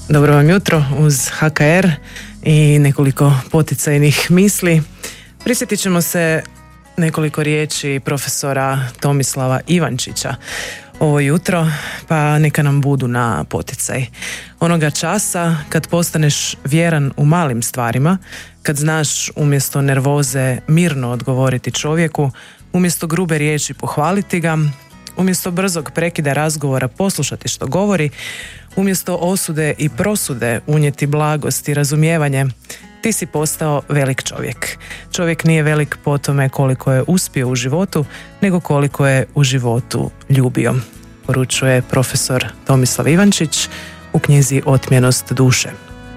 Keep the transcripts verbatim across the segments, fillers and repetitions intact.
Dobro vam jutro uz H K R i nekoliko poticajnih misli. Prisjetit ćemo se nekoliko riječi profesora Tomislava Ivančića ovo jutro, pa neka nam budu na poticaj. Onoga časa kad postaneš vjeran u malim stvarima, kad znaš umjesto nervoze mirno odgovoriti čovjeku, umjesto grube riječi pohvaliti ga, umjesto brzog prekida razgovora poslušati što govori, umjesto osude i prosude unijeti blagost i razumijevanje, ti si postao velik čovjek. Čovjek nije velik po tome koliko je uspio u životu, nego koliko je u životu ljubio, poručuje profesor Tomislav Ivančić u knjizi Otmjenost duše.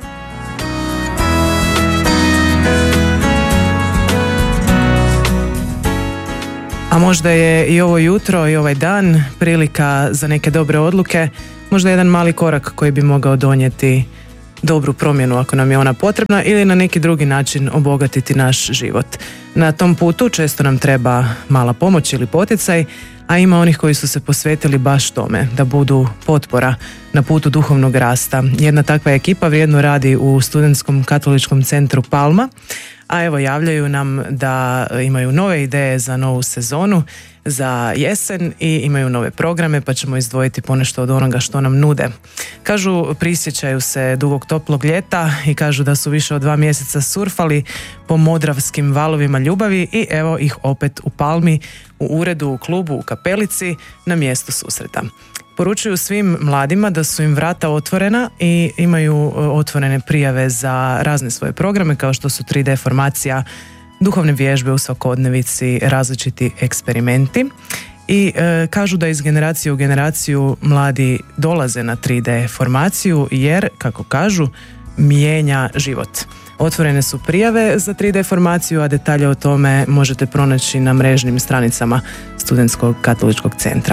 A možda je i ovo jutro i ovaj dan prilika za neke dobre odluke, možda jedan mali korak koji bi mogao donijeti dobru promjenu ako nam je ona potrebna ili na neki drugi način obogatiti naš život. Na tom putu često nam treba mala pomoć ili poticaj, a ima onih koji su se posvetili baš tome, da budu potpora na putu duhovnog rasta. Jedna takva ekipa vrijedno radi u Studentskom katoličkom centru Palma, a evo javljaju nam da imaju nove ideje za novu sezonu, za jesen i imaju nove programe, pa ćemo izdvojiti ponešto od onoga što nam nude. Kažu, prisjećaju se dugog toplog ljeta i kažu da su više od dva mjeseca surfali po modravskim valovima ljubavi i evo ih opet u Palmi, u uredu, u klubu, u kapelici, na mjestu susreta. Poručuju svim mladima da su im vrata otvorena i imaju otvorene prijave za razne svoje programe kao što su tri D formacija, duhovne vježbe u svakodnevici, različiti eksperimenti i e, kažu da iz generacije u generaciju mladi dolaze na tri D formaciju jer, kako kažu, mijenja život. Otvorene su prijave za tri D formaciju, a detalje o tome možete pronaći na mrežnim stranicama Studentskog katoličkog centra.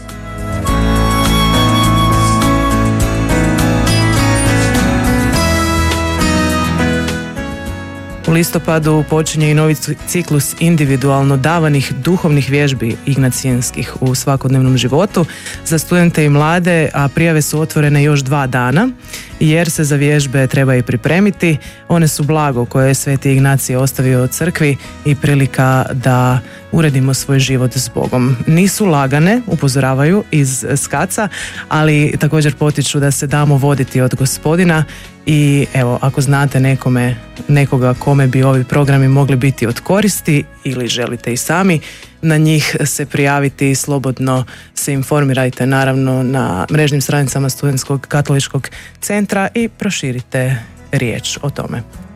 U listopadu počinje i novi ciklus individualno davanih duhovnih vježbi ignacijanskih u svakodnevnom životu za studente i mlade, a prijave su otvorene još dva dana jer se za vježbe treba i pripremiti. One su blago koje je Sveti Ignacij ostavio od crkvi i prilika da uredimo svoj život s Bogom. Nisu lagane, upozoravaju iz Skaca, ali također potiču da se damo voditi od Gospodina i evo, ako znate nekome, nekoga kome bi ovi programi mogli biti od koristi ili želite i sami na njih se prijaviti, slobodno se informirajte naravno na mrežnim stranicama Studentskog katoličkog centra i proširite riječ o tome.